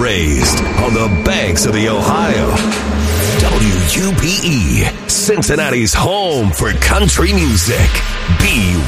raised on the banks of the Ohio. WUPE, Cincinnati's home for country music. Be